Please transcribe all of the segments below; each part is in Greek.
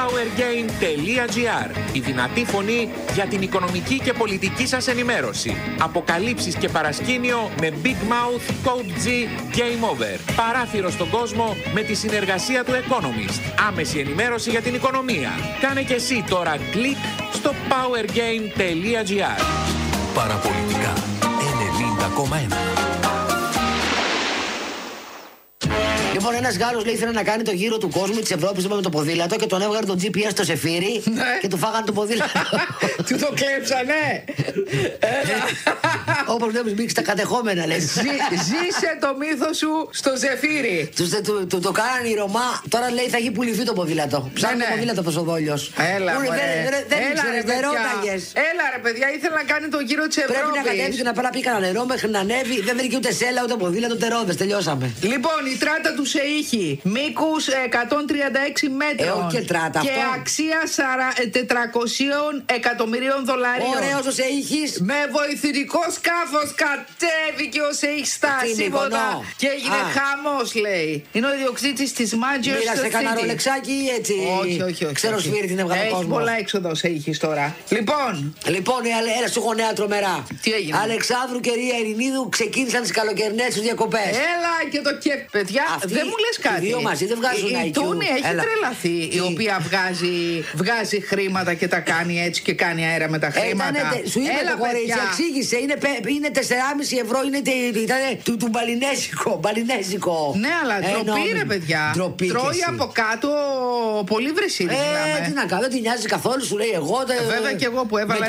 powergame.gr. Η δυνατή φωνή για την οικονομική και πολιτική σας ενημέρωση. Αποκαλύψεις και παρασκήνιο με Big Mouth Code G Game Over. Παράθυρο στον κόσμο με τη συνεργασία του Economist. Άμεση ενημέρωση για την οικονομία. Κάνε και εσύ τώρα κλικ στο powergame.gr. Παραπολιτικά 90,1. Λοιπόν, ένας Γάλλος λέει ήθελε να κάνει το γύρο του κόσμου της Ευρώπης με το ποδήλατο και τον έβγαλε το GPS στο Σεφύρι και του φάγανε το ποδήλατο. Του το κλέψανε. Όπως βλέπεις, μπήκε στα κατεχόμενα, λες. Ζήσε το μύθο σου στο Ζεφύρι. Του το κάνανε οι Ρωμά. Τώρα λέει θα έχει πουληθεί το ποδήλατο. Ψάχνει το ποδήλατο αυτός ο Δόλιος. Έλα, δεν ήξερες, δεν ρώταγες. Έλα ρε παιδιά, ήθελα να κάνει το γύρο της Ευρώπης. Πρέπει να κατέβει και να πάει να πει κανένα νερό μέχρι να ανέβει. Δεν βρήκε ούτε σέλα, ούτε ποδήλατο, ούτε ρόδες. Τελειώσαμε. Λοιπόν, η τράτα του σε ήχη μήκους 136 μέτρων όχι και τράτα, και αυτό. αξία 400 εκατομμυρίων δολαρίων. Ωραίος ο Σεΐχης. Με βοηθητικό σκάφος κατέβηκε ο Σεΐχης στα σύμβολα και έγινε χαμός, λέει. Είναι ο ιδιοκτήτης της Manchester City. Μοίρασε κανένα ρολεξάκι ή έτσι. Όχι. Ξέρω σφύρι την έβγαλε κόσμο. Έχει πολλά έξοδα ο Σεΐχης τώρα. Λοιπόν, έλα σου έχω νέα τρομερά. Τι έγινε? Αλεξάνδρου και Ρία Ειρηνίδου ξεκίνησαν τις καλοκαιρινές τους διακοπές. Έλα και το και παιδιά, δεν μου λες κάτι. Οι δύο μαζί δεν βγάζουν Η IQ. Τούνη έχει τρελαθεί, η οποία βγάζει χρήματα και τα κάνει έτσι και κάνει αέρα με τα χρήματα. Σου είπε το κορίτσι, εξήγησε. Είναι 4,5 ευρώ, ήταν του μπαλινέζικο. Ναι, αλλά ντροπή ρε παιδιά. Τρώει από κάτω πολύ βρυσίδι. Τι να κάνω, δεν την νοιάζει καθόλου, σου λέει εγώ. Βέβαια και εγώ που έβαλα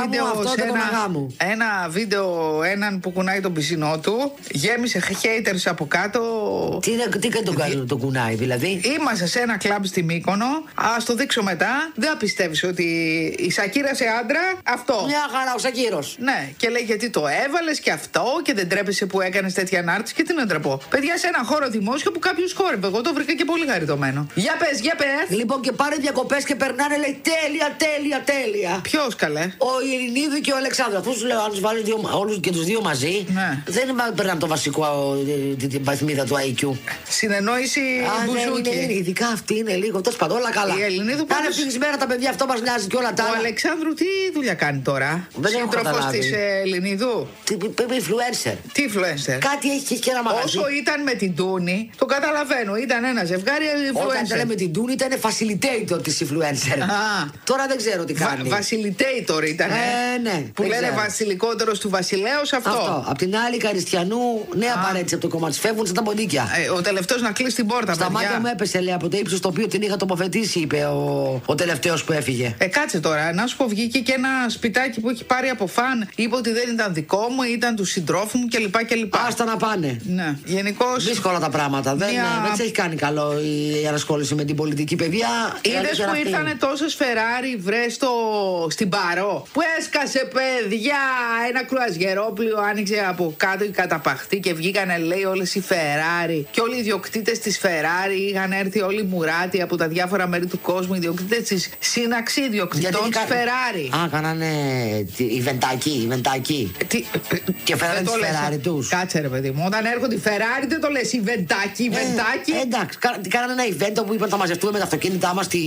ένα βίντεο έναν που κουνάει τον πισινό του, γέμισε haters από κάτω. Τι κάνει το κουνάει, δηλαδή? Είμαστε σε ένα κλαμπ στη Μύκονο. Ας το δείξω μετά. Δεν θα πιστεύεις ότι η Σακύρα σε άντρα αυτό. Μια χαρά ο Σακύρος. Ναι, και λέει γιατί το έβαλες και αυτό και δεν τρέπεσαι που έκανες τέτοια ανάρτηση και τι να τρεπώ. Παιδιά, σε ένα χώρο δημόσιο που κάποιος χόρευε. Εγώ το βρήκα και πολύ χαριτωμένο. Για πες. Λοιπόν, και πάρε διακοπές και περνάνε, λέει τέλεια. Ποιος καλέ? Ο Ειρηνίδου και ο Αλεξάνδρου. Αφού σου λέω, αν τους βάλεις όλους και τους δύο μαζί, ναι. Δεν περνάνε το βασικό, την βαθμίδα του IQ. Συνεννόηση μπουζούκι. Ναι, ειδικά αυτή είναι λίγο. Τόσο πάντων, όλα καλά. Η Ελληνίδου κάνε ευτυχισμένα τα παιδιά, αυτό μας νοιάζει και όλα τα άλλα. Ο Αλεξάνδρου τι δουλειά κάνει τώρα? Σύντροφος της Ελληνίδου. Influencer. Τι influencer? Κάτι έχει και ένα μαγαζί. Όσο ήταν με την Τούνη, το καταλαβαίνω. Ήταν ένα ζευγάρι influencer. Όταν ήταν με την Τούνη ήταν facilitator της influencer. Τώρα δεν ξέρω τι κάνει. Facilitator ήταν. Ναι. Που λένε βασιλικότερος του βασιλέως αυτό. Απ' την άλλη, Καριστιανού, νέα παρέτηση από το κόμμα της, φεύγουν σαν τα ποντίκια. Ο τελευταίος να κλείσει την πόρτα. Στα μάτια μου έπεσε, λέει, από το ύψος το οποίο την είχα τοποθετήσει, είπε ο τελευταίος που έφυγε. Κάτσε τώρα, να σου πω, βγήκε και ένα σπιτάκι που έχει πάρει από φαν. Είπε ότι δεν ήταν δικό μου, ήταν του συντρόφου μου κλπ. Άστα να πάνε. Ναι, γενικώς. Δύσκολα τα πράγματα. Δεν της έχει κάνει καλό η ανασχόληση με την πολιτική παιδεία. Είδες που ήρθανε τόσες Φεράρι, βρες στην Παρό. Που έσκασε, παιδιά, ένα κρουαζιερόπλοιο, άνοιξε από κάτω η καταπαχτή και βγήκανε, λέει, όλες οι Φεράρι. Και όλοι οι ιδιοκτήτες της Φεράρι είχαν έρθει, όλοι οι μουράτοι από τα διάφορα μέρη του κόσμου, οι ιδιοκτήτες της σύναξη ιδιοκτητών της Φεράρι. Κάνανε ιβεντάκι. Και φέρανε τις Φεράρι τους. Κάτσε ρε παιδί μου, όταν έρχονται οι Φεράρι δεν το λες ιβεντάκι. Εντάξει, κάνανε ένα event που είπαν θα μαζευτούμε με τα αυτοκίνητά μας